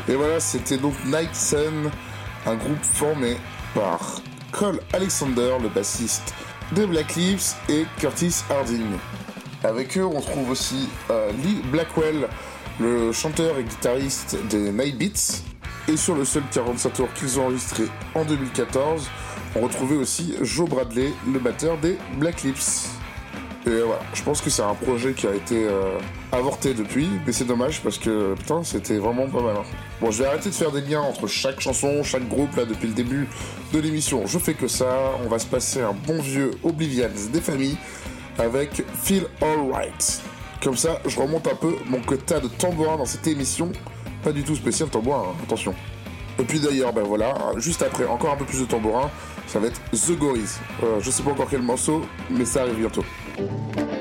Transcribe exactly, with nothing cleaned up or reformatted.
Et voilà, c'était donc Night Sun, un groupe formé par Cole Alexander, le bassiste des Black Lips, et Curtis Harding. Avec eux, on trouve aussi euh, Lee Blackwell, le chanteur et guitariste des Night Beats. Et sur le seul quarante-cinq tours qu'ils ont enregistré en deux mille quatorze, on retrouvait aussi Joe Bradley, le batteur des Black Lips. Et voilà, je pense que c'est un projet qui a été euh, avorté depuis, mais c'est dommage parce que putain, c'était vraiment pas mal. Hein. Bon, je vais arrêter de faire des liens entre chaque chanson, chaque groupe là depuis le début de l'émission. Je fais que ça. On va se passer un bon vieux Oblivion des familles avec Feel Alright. Comme ça, je remonte un peu mon quota de tambourin dans cette émission. Pas du tout spécial tambourin, hein, attention. Et puis d'ailleurs, ben voilà, juste après, encore un peu plus de tambourin, ça va être The Gories. Euh, je sais pas encore quel morceau, mais ça arrive bientôt.